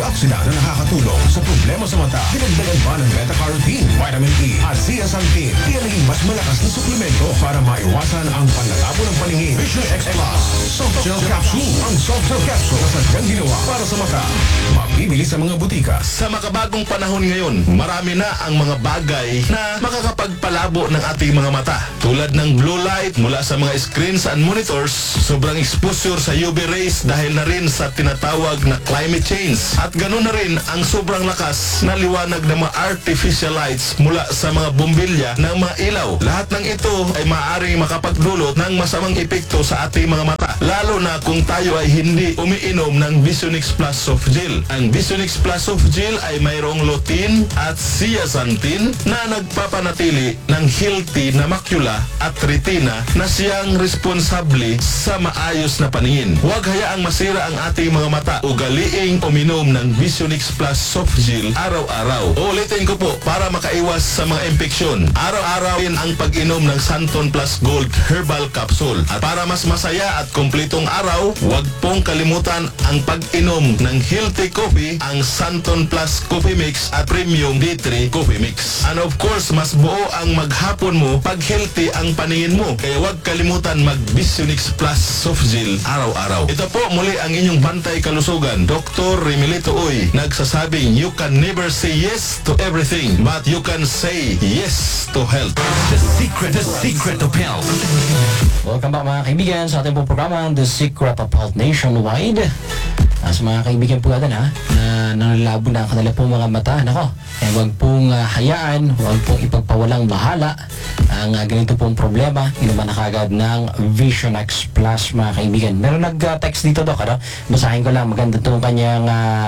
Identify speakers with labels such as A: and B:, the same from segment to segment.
A: antioxidant na nakakatulong sa problema sa mata. Dinagdagan pa ng beta-carotene, vitamin E at zeaxanthin. Kaya naging mas malakas na suplemento para maiwasan ang panlalabo ng paningin. Vision X Plus Soft Gel Capsule. Ang Soft Gel Capsule na sadyang ginawa para sa mata. Mabibili sa mga butika.
B: Sa makabagong panahon ngayon, marami na ang mga bagay na makakapagpalabo ng ating mga mata. Tulad ng blue light mula sa mga screens and monitors, sobrang exposure sa UV rays dahil na rin sa tinatawag na climate change. At ganoon na rin ang sobrang lakas na liwanag ng mga artificial lights mula sa mga bumbilya ng mga ilaw. Lahat ng ito ay maaaring makapagdulot ng masamang epekto sa ating mga mata. Lalo na kung tayo ay hindi umiinom ng Visionix Plus Soft Gel. Ang Visionix Plus Soft Gel ay mayroong lutein at zeaxanthin na nagpapanatili ng healthy na macula at retina na siyang responsable sa maayos na paningin. Huwag hayaang masira ang ating mga mata. Ugaliing uminom ng Visionix Plus Soft Gel araw-araw. Ulitin ko po para makaiwas sa mga impeksyon. Araw-araw ang pag-inom ng Santon Plus Gold Herbal Capsule. At para mas masaya at kumpletong araw, huwag pong kalimutan ang pag-inom ng healthy coffee, ang Santon Plus Coffee Mix at Premium D3 Coffee Mix. And of course, mas buo ang maghapon mo pag healthy ang paningin mo. Kaya huwag kalimutan mag-Visionix Plus Soft Gel araw-araw. Ito po muli ang inyong bantay kalusugan, Dr. Remilito Uy, nagsasabing you can never say yes to everything, but you can say yes to health.
A: The secret of health.
C: Welcome back mga kaibigan sa ating pong programa, The Secret of Health Nationwide. Sa mga kaibigan po natin na nanlalabo na ang kanila pong mga mata, nako, huwag pong hayaan, huwag pong ipagpawalang bahala ang ganito pong problema. Inuman na kagad ng Vision X Plus mga kaibigan. Meron nag-text dito, Doc, ano? Basahin ko lang, maganda itong kanyang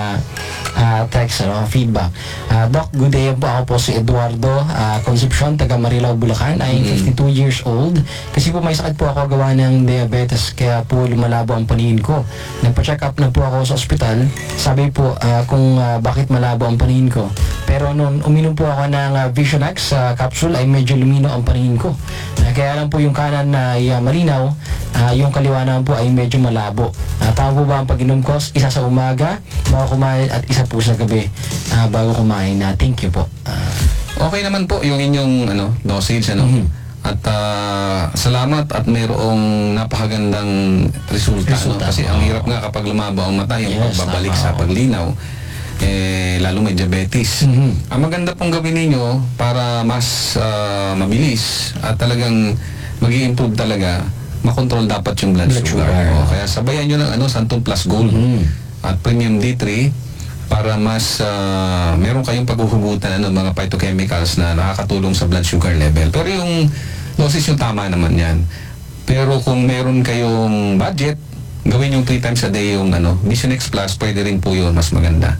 C: text, feedback. Doc, good day po. Ako po si Eduardo Concepcion, taga Marilao, Bulacan. I'm 52 years old. Kasi po may sakit po ako gawa ng diabetes, kaya po lumalabo ang paningin ko. Nagpa-check up na po ako sa ospital. Sabi po kung bakit malabo ang paningin ko. Pero noon uminom po ako ng Vision X capsule ay medyo lumino ang paningin ko. Kaya lang po yung kanan na malinaw, yung kaliwa naman po ay medyo malabo. Tama po ba ang pag-inom ko? Isa sa umaga bago kumain at isa po sa gabi bago kumain. Thank you po.
D: Okay naman po yung inyong dosage, At salamat at mayroong napakagandang resulta, kasi ang hirap nga kapag lumabo ang mata, yung pagbabalik sa paglinaw, lalo may diabetes. Ang maganda pong gawin ninyo para mas mabilis at talagang mag-i-improve talaga, makontrol dapat yung blood sugar. Kaya sabayan nyo ng Santon Plus Gold at Premium D3 para mas meron kayong paghuhugutan ng mga phytochemicals na nakakatulong sa blood sugar level. Pero yung dosis yung tama naman yan. Pero kung meron kayong budget, gawin yung 3 times a day yung Vision X Plus, pwede rin po yun, mas maganda.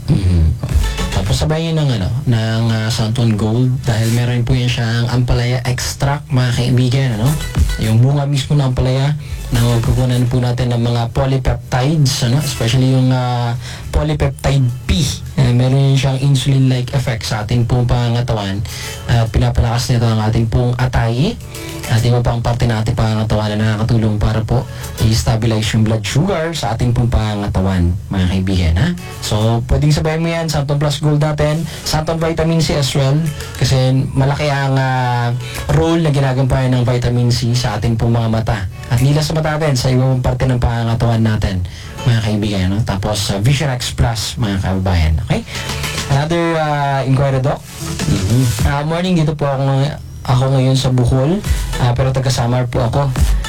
C: Tapos sabayin ng Santon Gold dahil meron po yan siyang ampalaya extract mga kaibigan, yung bunga mismo ng ampalaya na magkukunan po natin ng mga polypeptides, especially yung polypeptide P. Meron siyang insulin-like effect sa ating pong pangangatawan at pinapalakas nito ang ating pong atay at iba pang parte ng ating pangangatawan na nakakatulong para po i-stabilize yung blood sugar sa ating pong pangangatawan mga kaibigan. So pwedeng sabayin mo yan, Santon Plus Gold natin, Santon Vitamin C as well, kasi malaki ang role na ginagampanan ng vitamin C sa ating pong mga mata at hindi lang sa mata natin, sa ibang parte ng pangangatawan natin mga kaibigan. Tapos Vision X Plus mga kababayan. Okay, another inquiry, Doc. Morning, dito po ako ngayon sa Bohol, pero taga Samar po ako.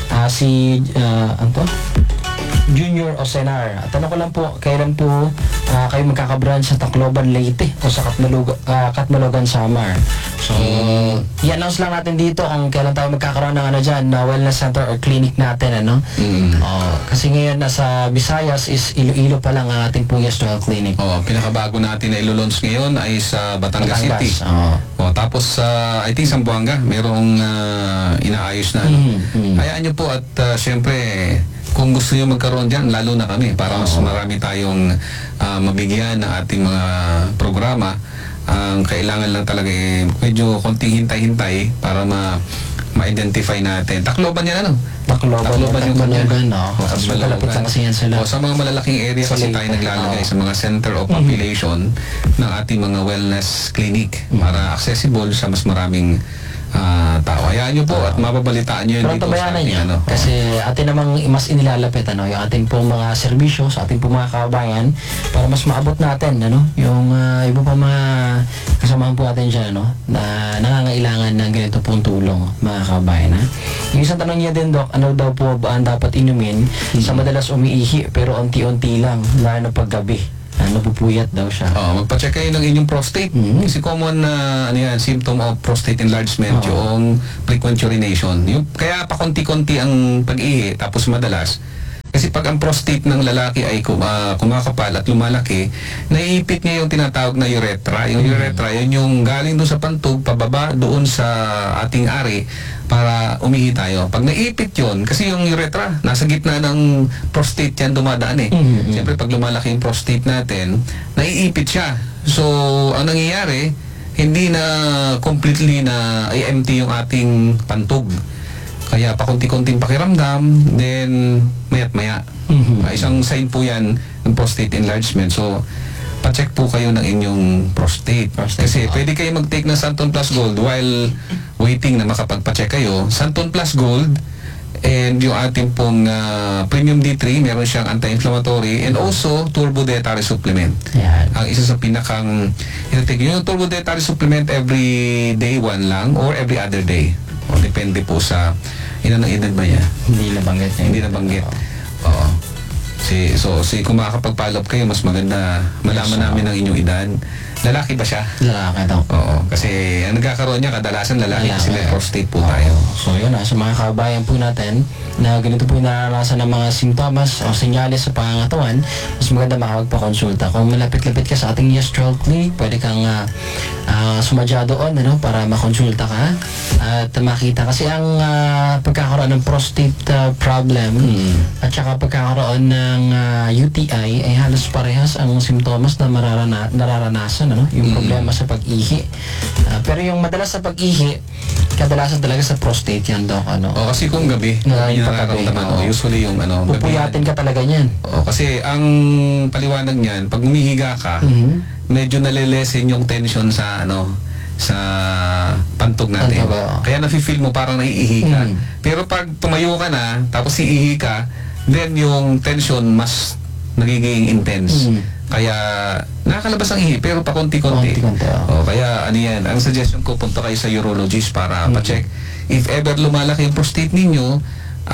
C: Si Junior Osenar. Tanong ko lang po, kailan po kayo magkakabranch sa Tacloban, Leyte o sa Catmalogan, Samar? So, i-announce lang natin dito kung kailan tayo magkakaroon ng dyan, na wellness center or clinic natin, kasi ngayon nasa Visayas is Iloilo pa lang ang ating pong Health Clinic.
D: Pinakabago natin na ilo-launch ngayon ay sa Batangas City. Tapos I think Zamboanga, merong inaayos na. Hayaan nyo po at syempre, kung gusto nyo magkaroon dyan, lalo na kami para mas marami tayong mabigyan ng ating mga programa Ang kailangan lang talaga medyo konting hintay-hintay para ma-identify natin. Tacloban yan ano?
C: Tacloban yung
D: kanya.
C: no? Mas
D: Tacloban.
C: malapit lang kasi yan sila.
D: Sa mga malalaking area
C: Sa
D: kasi tayo
C: Leyte.
D: naglalagay sa mga center of population ng ating mga wellness clinic para accessible sa mas maraming tao. Hayaan nyo po at mababalitaan nyo yun
C: Pero
D: dito sa
C: tabayanan
D: ating
C: niya, kasi atin namang mas inilalapit yung ating pong mga serbisyo sa ating pong mga kababayan para mas maabot natin yung iba pa mga kasamahan po natin dyan na nangangailangan ng ganito pong tulong mga kababayan. Yung isang tanong niya din, Doc, ano daw po ba ang dapat inumin sa madalas umiihi pero unti-unti lang lalo na paggabi? Napupuyat daw siya.
D: Magpa-check kayo ng inyong prostate. Kasi common na symptom of prostate enlargement yung frequent urination. Kaya pa konti-konti ang pag-ihi tapos madalas. Kasi pag ang prostate ng lalaki ay kumakapal at lumalaki, naiipit niya yung tinatawag na urethra. Yung urethra, yun yung galing doon sa pantog, pababa doon sa ating ari para umihi tayo. Pag naipit yun, kasi yung urethra, nasa gitna ng prostate yan dumadaan Siyempre, pag lumalaki yung prostate natin, naiipit siya. So, ang nangyayari, hindi na completely na i-empty yung ating pantog. Kaya pakunti-kunting pakiramdam, then mayat-maya. Isang sign po yan ng prostate enlargement. So, pa-check po kayo ng inyong prostate. Kasi pwede kayo mag-take ng Santon Plus Gold while waiting na makapagpa-check kayo. Santon Plus Gold and yung ating pong Premium D3, meron siyang anti-inflammatory and also Turbo Dietary Supplement. Ang isa sa pinakang ito-take. Yung Turbo Dietary Supplement every day one lang or every other day. Depende po sa ilan ang edad ba niya?
C: Hindi nabanggit.
D: Oo. Kung makakapag-follow up kayo, mas maganda malaman namin ang inyong edad. Lalaki ba siya?
C: Lalaki daw.
D: Oo. Kasi ang nagkakaroon niya, kadalasan lalaki kasi may prostate po tayo.
C: So yun sa mga kababayan po natin na ganito po yung naranasan ng mga simptomas o senyales sa pangangatawan, mas maganda makapagpakonsulta. Kung malapit-lapit ka sa ating Yes 12 Clinic, pwede kang sumadya doon para makonsulta ka at makita. Kasi ang pagkakaroon ng prostate problem at saka pagkakaroon ng UTI ay halos parehas ang simptomas na nararanasan. Yung problema sa pag-ihi. Pero yung madalas sa pag-ihi, kadalasan talaga sa prostate yan, Doc.
D: Kasi kung gabi, yung nararamdaman, usually yung
C: pupuyatin ka talaga niyan.
D: Kasi ang paliwanag niyan, pag umihiga ka, medyo nalilesen yung tension sa sa pantog natin. Kaya nafe-feel mo parang naiihi ka. Pero pag tumayo ka na, tapos iihi ka, then yung tension mas nagiging intense. Kaya nakakalabas ang ihi pero pa konti-konti. Kaya yan, ang suggestion ko, punta kayo sa urologist para pa-check. If ever lumalaki yung prostate ninyo,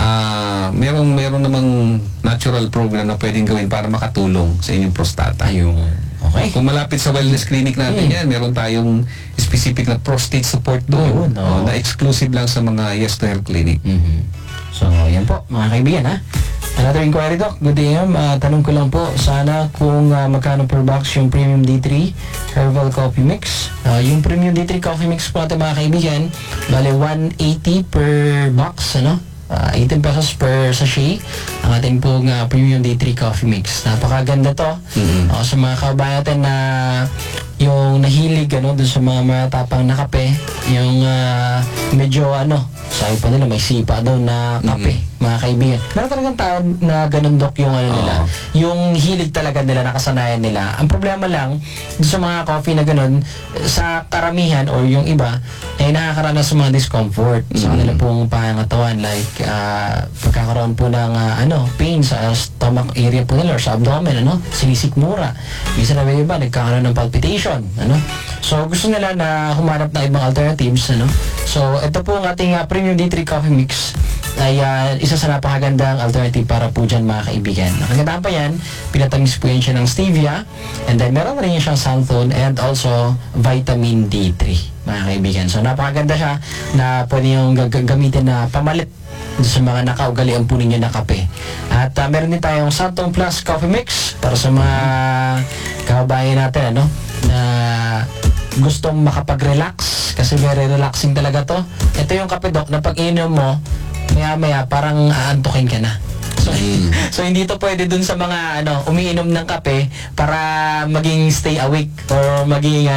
D: meron namang natural program na pwedeng gawin para makatulong sa inyong prostata.
C: Okay.
D: Kung malapit sa wellness clinic natin yan, meron tayong specific na prostate support doon. Na exclusive lang sa mga Yes to Health Clinic.
C: So, yan po, mga kaibigan Another inquiry, Doc. Good day, tanong ko lang po, sana kung magkano per box yung Premium D3 Herbal Coffee Mix. Yung Premium D3 Coffee Mix po natin, mga kaibigan, bale 180 per box, 18 pesos per sachet ang ating pong Premium D3 Coffee Mix. Napakaganda to. Sa mga kababayan natin na yung nahilig dun sa mga matapang na kape, yung medyo sabi pa nila may sipa daw na kape, mga kaibigan. Meron talagang tao na ganun, Doc, yung nila. Yung hilig talaga nila, nakasanayan nila. Ang problema lang sa mga coffee na ganun, sa karamihan or yung iba, ay nakakaranas sa mga discomfort sa kanila pong pangangatawan, like pagkakaroon po ng pain sa stomach area po nila or sa abdomen, sinisikmura. Minsan na may iba, nagkakaroon ng palpitation, So gusto nila na humanap ng ibang alternatives, So ito po ang ating Premium D3 Coffee Mix ay isa sa napakagandang alternative para po dyan, mga kaibigan. Nakagandaan pa yan, pinatamis po yan siya ng stevia, and then meron rin siyang xanthan and also vitamin D3, mga kaibigan. So napakaganda siya na pwede yung gamitin na pamalit sa mga nakaugalian po ninyo na kape. At meron din tayong Santon Plus Coffee Mix para sa mga kababayan natin na gustong makapag-relax kasi very relaxing talaga to. Ito yung kape, Doc, na pag inom mo maya-maya parang aantukin ka na. So So hindi to pwede dun sa mga umiinom ng kape para maging stay awake or maging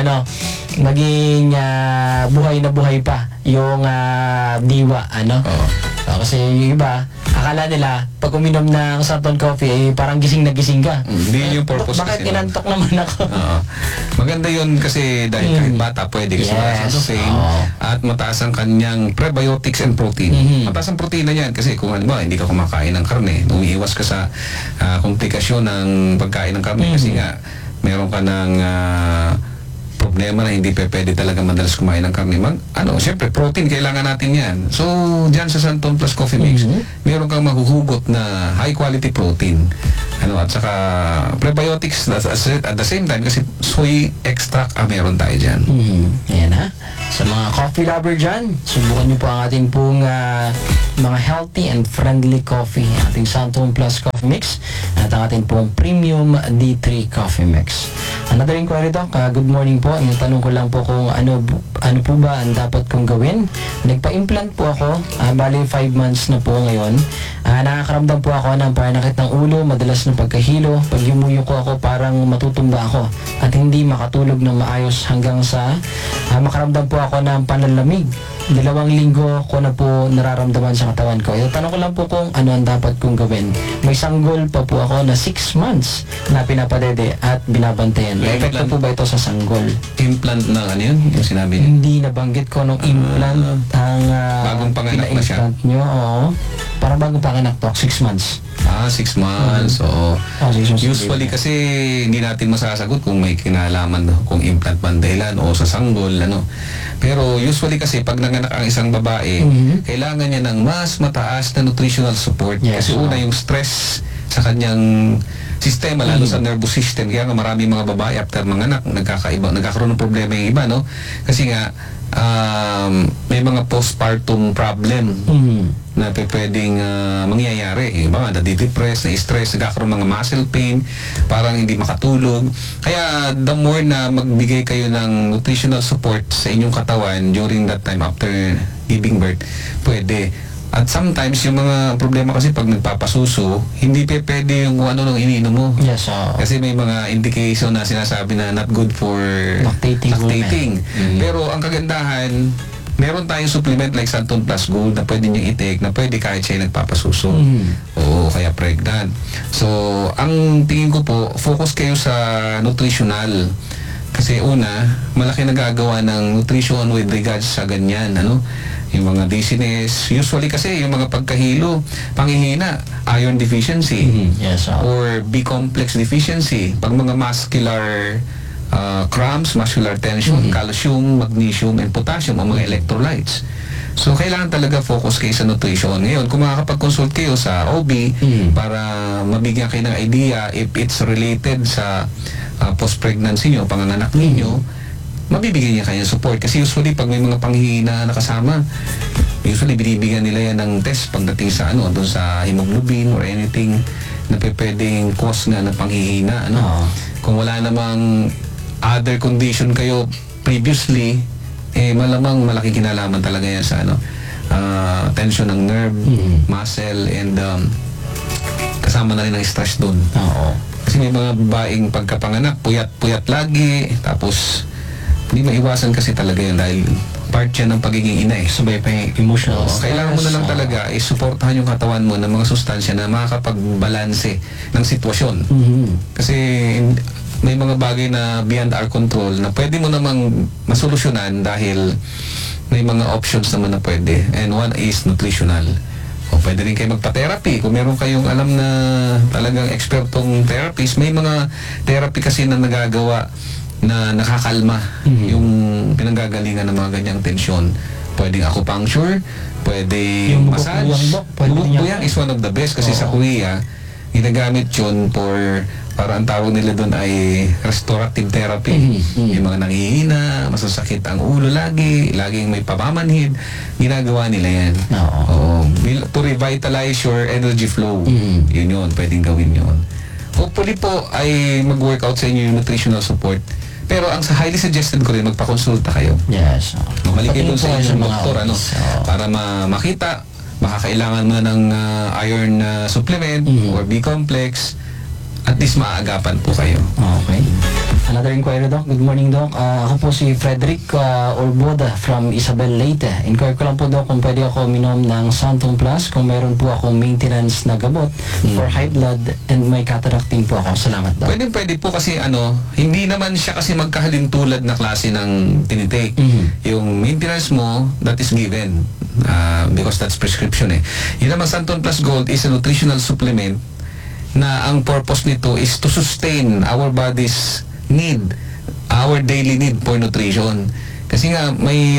C: buhay na buhay pa yung diwa kasi yung iba akala nila pag uminom ng Santon Coffee parang gising na gising ka.
D: Hindi yung purpose
C: bakit
D: kasi.
C: inantok naman ako?
D: Maganda yun kasi dahil kahit bata pwede kasi mataas ang caffeine at mataas ang kanyang prebiotics and protein. Mataas ang protein na yan kasi kung hindi ka kumakain ng karne, umiiwas ka sa komplikasyon ng pagkain ng karne kasi nga meron ka ng problema na hindi pwede talaga madalas kumain ng karne. Siyempre, protein, kailangan natin yan. So, dyan sa Santon Plus Coffee Mix, meron kang mahuhugot na high quality protein. At saka prebiotics at the same time kasi soy extract meron tayo dyan.
C: Ayan sa mga coffee lover dyan, subukan nyo po ang ating pong mga healthy and friendly coffee, ating Santon Plus Coffee Mix at ang ating pong Premium D3 Coffee Mix. Another inquiry, Doc. Good morning po. Yung tanong ko lang po kung ano po ba ang dapat kong gawin. Nagpa-implant po ako. Bali 5 months na po ngayon. Nakakaramdam po ako ng pananakit ng ulo, madalas ng pagkahilo. Pag yumuyo ko ako, parang matutumba ako at hindi makatulog ng maayos hanggang sa makaramdam po ako ng panlalamig. 2 linggo ko na po nararamdaman sa katawan ko. Yung tanong ko lang po kung ano ang dapat kong gawin. May sanggol pa po ako na 6 months na pinapadede at binabantayan. May epekto po ba ito sa sanggol?
D: Implant na yun? Yung sinabi niyo?
C: Hindi nabanggit ko nung implant ang
D: bagong panganak na siya?
C: Nyo, oo. Para bagong panganak to, 6 months.
D: 6 months. Oo. Usually kasi hindi natin masasagot kung may kinalaman kung implant ba ang dahilan o sa sanggol. Pero usually kasi pag nanganak ang isang babae, kailangan niya ng mas mataas na nutritional support. Kasi una yung stress sa kanyang sistema, lalo sa nervous system. Kaya nga marami mga babae after manganak, nagkakaroon ng problema yung iba, Kasi nga, may mga postpartum problem na pwedeng mangyayari. Iba nga, nadidepress, na-stress, nagkakaroon mga muscle pain, parang hindi makatulog. Kaya the more na magbigay kayo ng nutritional support sa inyong katawan during that time after giving birth, pwede. At sometimes, yung mga problema kasi pag nagpapasuso, hindi pwede yung nung iniinom mo.
C: Yes,
D: kasi may mga indication na sinasabi na not good for
C: lactating.
D: Pero ang kagandahan, meron tayong supplement like Santon Plus Gold na pwede nyo i-take, na pwede kahit siya nagpapasuso. Oo, kaya pregnant. So, ang tingin ko po, focus kayo sa nutritional. Kasi una, malaki nagagawa ng nutrition with regards sa ganyan, yung mga dizziness, usually kasi yung mga pagkahilo, panghihina, iron deficiency, or B-complex deficiency, pag mga muscular cramps, muscular tension, calcium, magnesium, and potassium, ang mga electrolytes. So, kailangan talaga focus kayo sa nutrition. Ngayon, kung makakapag-consult kayo sa OB para mabigyan kayo ng idea if it's related sa post-pregnancy nyo, panganganak ninyo, mabibigyan niya kanyang support. Kasi usually, pag may mga panghihina na kasama, usually binibigyan nila yan ng test pagdating sa doon sa hemoglobin or anything na pwedeng cause na ng panghihina. Kung wala namang other condition kayo previously, malamang malaking kinalaman talaga yan sa tension ng nerve, muscle, and kasama na rin ang stress doon. Kasi may mga babaeng pagkapanganak, puyat-puyat lagi, tapos hindi maiwasan kasi talaga yun dahil part yan ng pagiging ina.
C: Sabay pa yung emotional stress.
D: Kailangan mo na lang talaga suportahan yung katawan mo ng mga sustansya na makakapagbalanse ng sitwasyon. Kasi may mga bagay na beyond our control na pwede mo namang masolusyonan dahil may mga options naman na pwede. And one is nutritional. O pwede rin kayo magpa-therapy. Kung meron kayong alam na talagang expertong therapist, may mga therapy kasi na nagagawa na nakakalma yung pinanggagalingan ng mga ganyang tensyon. Pwedeng acupuncture, pwedeng massage. Bubuk-buyang is one of the best kasi sa Korea, ginagamit yun para ang tawag nila doon ay restorative therapy. Yung mga nanghihina, masasakit ang ulo laging may pamamanhid, ginagawa nila yan. To revitalize your energy flow. Yun, pwedeng gawin yun. Hopefully po ay mag-workout sa inyo yung nutritional support. Pero ang highly suggested ko rin, magpakonsulta kayo.
C: Yes.
D: Bumalik kayo sa inyong doktor, para makita baka kailangan mo na ng iron supplement or B-complex, at least maaagapan po kayo.
C: Okay. Another inquiry, Doc. Good morning, Doc. Ako po si Frederick Orboda from Isabel, Leyte. Inquire ko lang po, Doc, kung pwede ako minom ng Santon Plus kung meron po akong maintenance na gamot for high blood and may cataract din po ako. Salamat, Doc.
D: Pwede po kasi hindi naman siya kasi magkahalintulad na klase ng tinitake. Yung maintenance mo, that is given because that's prescription eh. Yun naman, Santon Plus Gold is a nutritional supplement na ang purpose nito is to sustain our body's need, our daily need for nutrition. Kasi nga may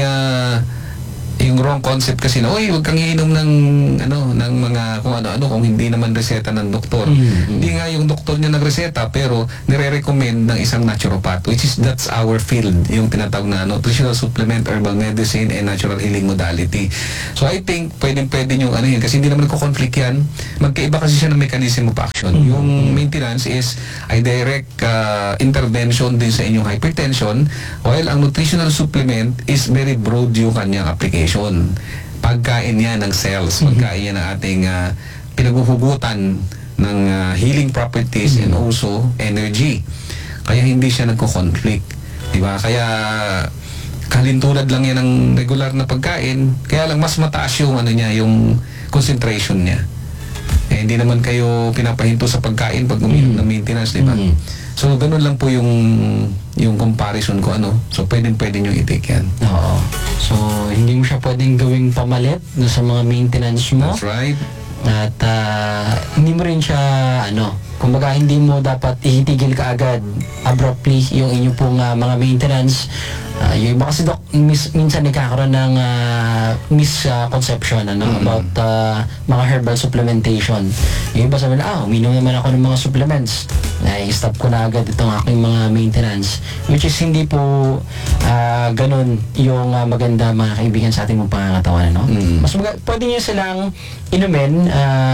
D: yung wrong concept kasi na, huwag kang iinom ng ng mga kung ano kung hindi naman reseta ng doktor. Hindi nga yung doktor niya nagreseta pero nire-recommend ng isang naturopath, which is that's our field, yung tinatawag na nutritional supplement, herbal medicine, and natural healing modality. So I think pwede yung yun kasi hindi naman nagko-conflict yan. Magkaiba kasi siya ng mechanism of action. Yung maintenance is ay direct intervention din sa inyong hypertension, while ang nutritional supplement is very broad yung kanyang application. Pagkain niya ng cells, pagkain niya ng ating pinaghuhugutan ng healing properties and also energy. Kaya hindi siya nagko-conflict. Diba? Kaya kalintulad lang yan ng regular na pagkain, kaya lang mas mataas yung yung concentration niya. Hindi naman kayo pinapahinto sa pagkain pag uminom ng maintenance, diba? So, ganun lang po yung comparison ko, So, pwede nyo i-take yan.
C: Oo. So, hindi mo siya pwedeng gawing pamalit sa mga maintenance mo.
D: That's right.
C: At hindi mo rin siya, kumbaga hindi mo dapat ihitigil ka agad abruptly yung inyo pong mga maintenance. Yung iba kasi, Doc, minsan nagkakaroon ng misconception about mga herbal supplementation. Yung iba sabi na, uminom naman ako ng mga supplements. I-stop ko na agad itong aking mga maintenance. Which is hindi po ganun yung maganda, mga kaibigan, sa ating mga pangangatawan. Mas pwede nyo silang inumin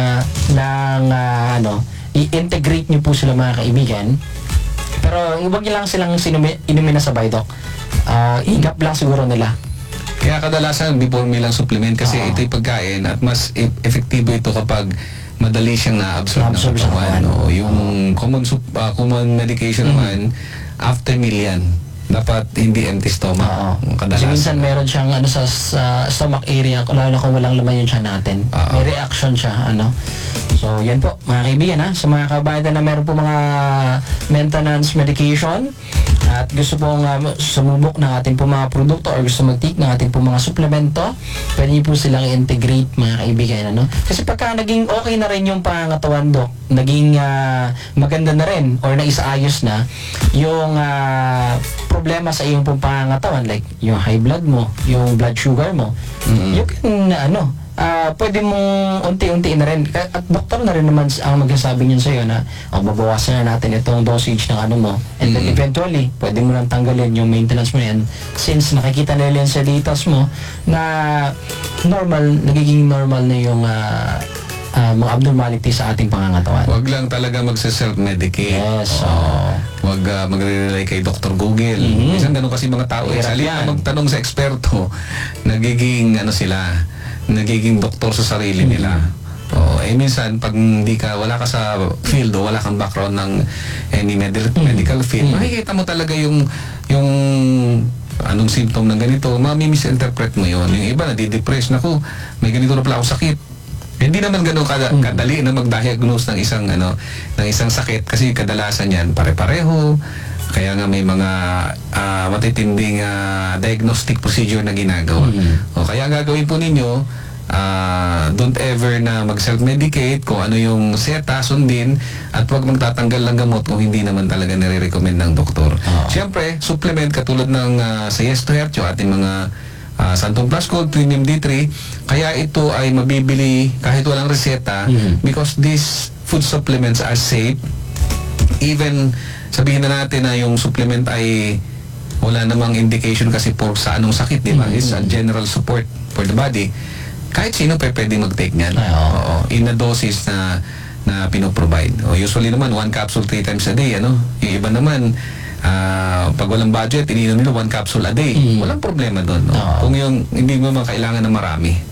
C: i-integrate nyo po sila, mga kaibigan. Pero huwag nyo lang silang inumin na sabay, Doc. Higap lang siguro nila.
D: Kaya kadalasan biformulang supplement kasi ito'y pagkain at mas efektibo ito kapag madali siyang na-absorb ng katawan. Yung common medication naman, after meal yan. Dapat hindi empty stomach.
C: Kasi minsan meron siyang sa stomach area, lalo na kung walang laman yung tiyan natin. May reaction siya. So, yan po, mga kaibigan, sa mga kabayan na meron po mga maintenance medication at gusto pong sumubok ng ating po mga produkto or gusto mag-take ng ating po mga suplemento, pwede niyo po silang i-integrate, mga kaibigan. Kasi pagka naging okay na rin yung pangangatawan, Doc, naging maganda na rin or naisaayos na yung problema sa iyong pong pangangatawan, like yung high blood mo, yung blood sugar mo, you can pwede mong unti-unti na rin. At doktor na rin naman ang magsasabi niyan sa'yo na babawasan na natin itong dosage ng mo. And then eventually, pwede mo nang tanggalin yung maintenance mo yan since nakikita nila yan sa datas mo na nagiging normal na yung mga abnormalities sa ating pangangatawan.
D: Huwag lang talaga magse-self-medicate.
C: Yes.
D: Huwag magre-rely kay Dr. Google. Minsan ganun kasi mga tao. Salita magtanong sa eksperto, nagiging nagiging doktor sa sarili nila. Minsan pag wala ka sa field o wala kang background ng any medical field, makikita mo talaga yung anong symptom ng ganito, mami-misinterpret mo yun. Yung iba nadidepress, naku, may ganito na pala ako sakit. Hindi naman gano'n kadali na mag-diagnose ng isang sakit kasi kadalasan yan pare-pareho. Kaya nga may mga matitinding diagnostic procedure na ginagawa. Kaya gagawin po ninyo, don't ever na mag-self-medicate kung ano yung seta, sundin, at huwag magtatanggal ng gamot kung hindi naman talaga nire-recommend ng doktor. Siyempre, supplement katulad ng sa Yes to Heart, yung ating mga Santon Plus Gold, Premium D3, kaya ito ay mabibili kahit walang reseta because these food supplements are safe. Even sabihin na natin na yung supplement ay wala namang indication kasi sa anong sakit, di ba? It's a general support for the body. Kahit sino pwede mag-take niyan. In a dosage na pinoprovide. Usually naman, 1 capsule 3 times a day. Yung iba naman, pag walang budget, ininom nila 1 capsule a day. Walang problema doon. Kung yung hindi mo kailangan ng marami.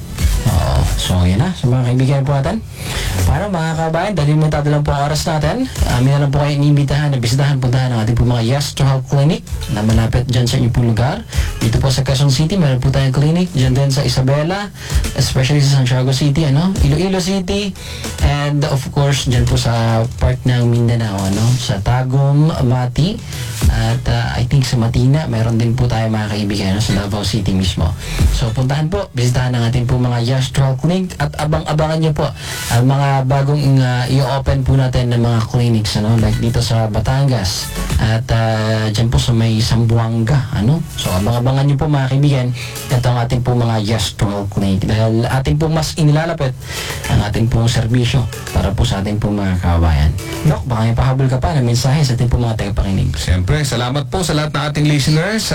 C: Oo. So, yan na. So, mga kaibigan po natin. Para mga kabayan, dahil limitado lang po ang oras natin, amin na lang po kayo iniimbitahan na bisitahan, puntahan ang ating po mga Yes to Health Clinic na malapit dyan sa inyong po lugar. Dito po sa Quezon City, meron po tayong clinic. Dyan din sa Isabela, especially sa Santiago City, Iloilo City, and of course, dyan po sa part ng Mindanao, sa Tagum, Mati, at I think sa Matina, meron din po tayo mga kaibigan sa Davao City mismo. So, puntahan po, bisitahan ang ating po mga Yes to Health Clinic at abang-abangan nyo po ang mga bagong i-open po natin ng mga clinics, like dito sa Batangas at dyan po sa may Sambuanga, So, abang-abangan nyo po mga kaibigan, ito ang ating po mga Yes to Health Clinic dahil ating po mas inilalapit ang ating pong serbisyo para po sa ating po mga kabayan. Doc, baka may pahabol ka pa na mensahe sa ating po mga tagapakinig.
D: Siyempre, salamat po sa lahat ng ating listeners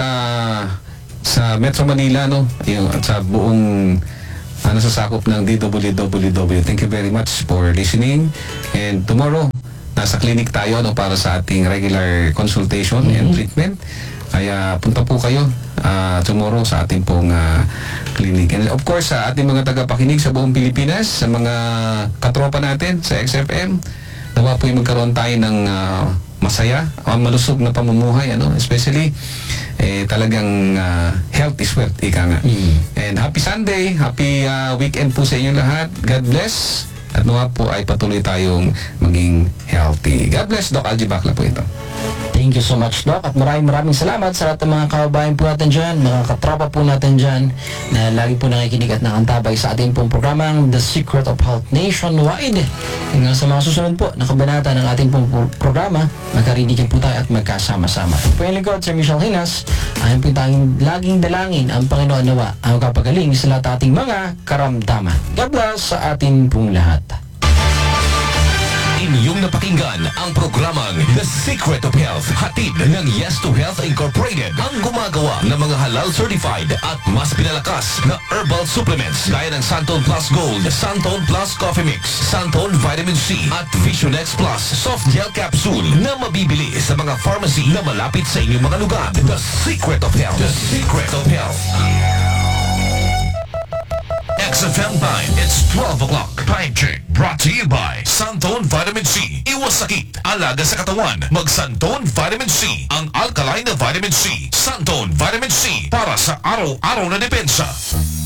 D: sa Metro Manila, at sa buong sakop ng DWWW. Thank you very much for listening. And tomorrow, nasa clinic tayo para sa ating regular consultation and treatment. Kaya punta po kayo tomorrow sa ating pong clinic. And of course, sa ating mga tagapakinig sa buong Pilipinas, sa mga katropa natin sa XFM, nawa po yung magkaroon tayo ng masaya, malusog na pamumuhay, especially talagang health is wealth, ika nga. And happy Sunday, happy weekend po sa inyo lahat. God bless. At nawa po ay patuloy tayong maging healthy. God bless. Doc Algie Bacla po ito.
C: Thank you so much, Doc. At maraming salamat sa lahat ng mga kababayan po natin dyan, mga katropa po natin dyan, na lagi po nakikinig at nakantabay sa ating pong programang The Secret of Health Nationwide. Hanggang sa mga susunod po na kabanata ng ating pong programa, magkarinigan po tayo at magkasama-sama. Po yung lingkod, Sir Michelle Hinas, ayon po tayong laging dalangin ang Panginoon nawa ang kapagaling sa lahat ating mga karamdaman. God bless sa atin pong lahat.
A: Inyong napakinggan ang programang The Secret of Health, hatid ng Yes to Health Incorporated, ang gumagawa ng mga halal certified at mas pinalakas na herbal supplements gaya ng Santon Plus Gold, Santon Plus Coffee Mix, Santon Vitamin C at Vision X Plus Soft Gel Capsule na mabibili sa mga pharmacy na malapit sa inyong mga lugar. The Secret of Health. The Secret of Health. XFM Time, it's 12 o'clock. Time check. Brought to you by Santon Vitamin C. Iwas sakit, alaga sa katawan. Mag Santon Vitamin C. Ang alkaline na vitamin C. Santon Vitamin C. Para sa araw-araw na depensa.